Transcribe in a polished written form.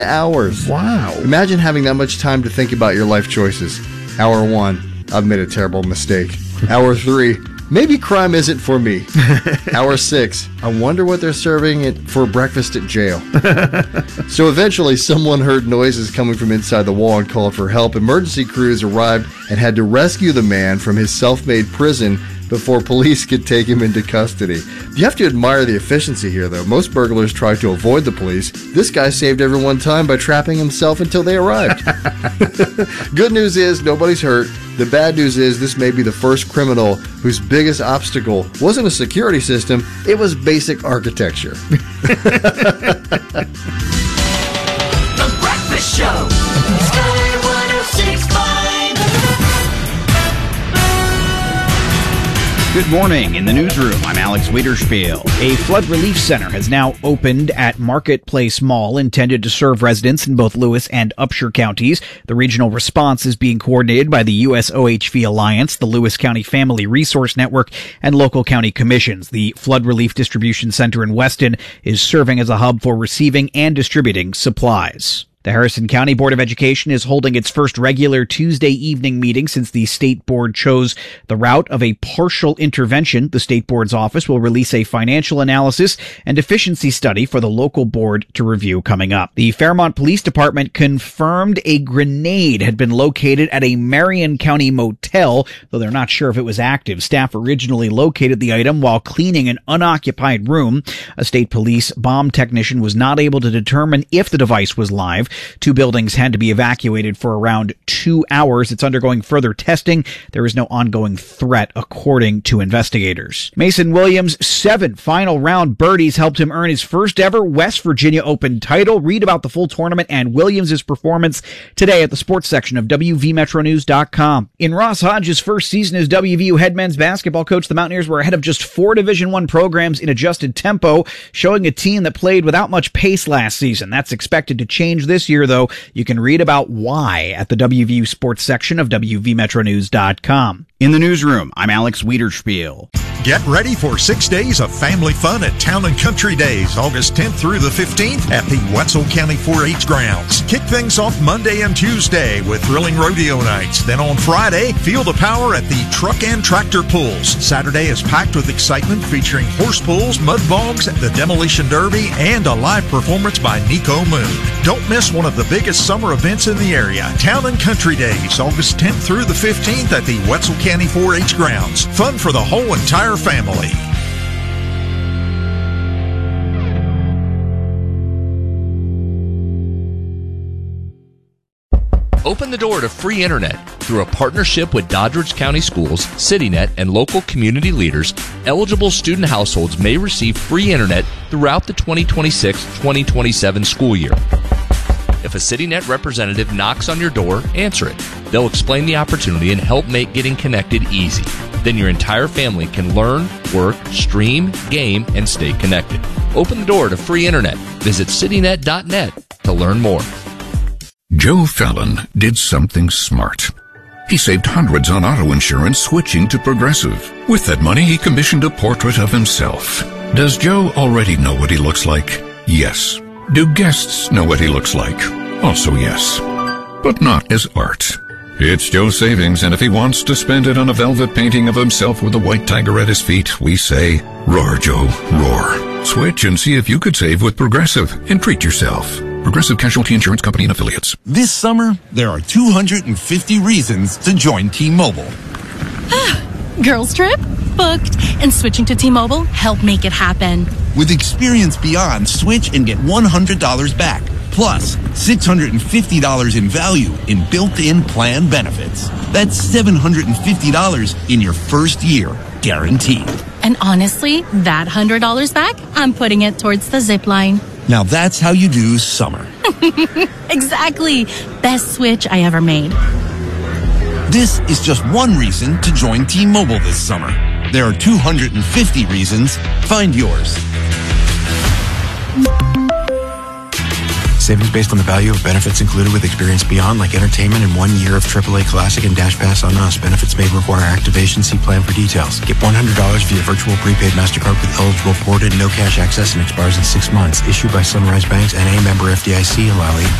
hours. Wow. Imagine having that much time to think about your life choices. Hour 1, I've made a terrible mistake. Hour 3, maybe crime isn't for me. Hour 6, I wonder what they're serving it for breakfast at jail. So eventually, someone heard noises coming from inside the wall and called for help. Emergency crews arrived and had to rescue the man from his self-made prison before police could take him into custody. You have to admire the efficiency here, though. Most burglars try to avoid the police. This guy saved everyone time by trapping himself until they arrived. Good news is nobody's hurt. The bad news is this may be the first criminal whose biggest obstacle wasn't a security system, it was basic architecture. The Breakfast Show. Sky 106.5. Good morning. In the newsroom, I'm Alex Wiederspiel. A flood relief center has now opened at Marketplace Mall, intended to serve residents in both Lewis and Upshur counties. The regional response is being coordinated by the USOHV Alliance, the Lewis County Family Resource Network, and local county commissions. The Flood Relief Distribution Center in Weston is serving as a hub for receiving and distributing supplies. The Harrison County Board of Education is holding its first regular Tuesday evening meeting since the state board chose the route of a partial intervention. The state board's office will release a financial analysis and efficiency study for the local board to review coming up. The Fairmont Police Department confirmed a grenade had been located at a Marion County motel, though they're not sure if it was active. Staff originally located the item while cleaning an unoccupied room. A state police bomb technician was not able to determine if the device was live. 2 buildings had to be evacuated for around 2 hours. It's undergoing further testing. There is no ongoing threat, according to investigators. Mason Williams' 7 final round birdies helped him earn his first ever West Virginia Open title. Read about the full tournament and Williams' performance today at the sports section of WVMetroNews.com. In Ross Hodges' first season as WVU head men's basketball coach, the Mountaineers were ahead of just 4 Division I programs in adjusted tempo, showing a team that played without much pace last season. That's expected to change this year, though. You can read about why at the WVU sports section of WVMetroNews.com. In the newsroom, I'm Alex Wiederspiel. Get ready for 6 days of family fun at Town and Country Days, August 10th through the 15th at the Wetzel County 4-H grounds. Kick things off Monday and Tuesday with thrilling rodeo nights. Then on Friday, feel the power at the Truck and Tractor Pulls. Saturday is packed with excitement featuring horse pulls, mud bogs, the Demolition Derby, and a live performance by Nico Moon. Don't miss one of the biggest summer events in the area. Town and Country Days, August 10th through the 15th at the Wetzel County 4-H grounds. Fun for the whole entire family. Open the door to free internet. Through a partnership with Doddridge County Schools, CityNet, and local community leaders, eligible student households may receive free internet throughout the 2026-2027 school year. If a CityNet representative knocks on your door, answer it. They'll explain the opportunity and help make getting connected easy. Then your entire family can learn, work, stream, game, and stay connected. Open the door to free internet. Visit citynet.net to learn more. Joe Fallon did something smart. He saved hundreds on auto insurance switching to Progressive. With that money, he commissioned a portrait of himself. Does Joe already know what he looks like? Yes. Do guests know what he looks like? Also yes. But not as art. It's Joe's savings, and if he wants to spend it on a velvet painting of himself with a white tiger at his feet, we say, roar, Joe, roar. Switch and see if you could save with Progressive and treat yourself. Progressive Casualty Insurance Company and Affiliates. This summer, there are 250 reasons to join T-Mobile. Girls trip? Booked. And switching to T-Mobile helped make it happen. With Experience Beyond, switch and get $100 back. Plus, $650 in value in built-in plan benefits. That's $750 in your first year, guaranteed. And honestly, that $100 back, I'm putting it towards the zip line. Now that's how you do summer. Exactly. Best switch I ever made. This is just one reason to join T-Mobile this summer. There are 250 reasons. Find yours. Savings based on the value of benefits included with Experience Beyond, like entertainment and 1 year of AAA Classic and Dash Pass on us. Benefits may require activation. See plan for details. Get $100 via virtual prepaid MasterCard with eligible forwarded no cash access and expires in 6 months. Issued by Sunrise Banks, N.A. member FDIC. Allow